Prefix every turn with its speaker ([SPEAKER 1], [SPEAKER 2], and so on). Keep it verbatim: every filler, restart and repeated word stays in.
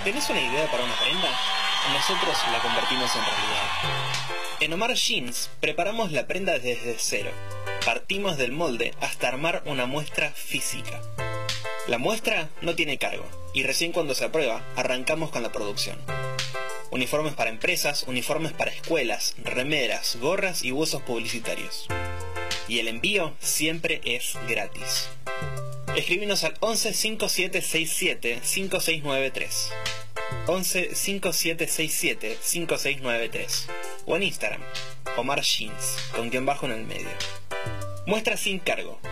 [SPEAKER 1] ¿Tenés una idea para una prenda? Nosotros la convertimos en realidad. En Omar Jeans preparamos la prenda desde cero. Partimos del molde hasta armar una muestra física. La muestra no tiene cargo, y recién cuando se aprueba, arrancamos con la producción. Uniformes para empresas, uniformes para escuelas, remeras, gorras y buzos publicitarios. Y el envío siempre es gratis. Escribinos al once cinco siete seis siete cinco seis nueve tres. once cinco siete seis siete cinco seis nueve tres. O en Instagram, Omar Jeans, con guión bajo en el medio. Muestra sin cargo.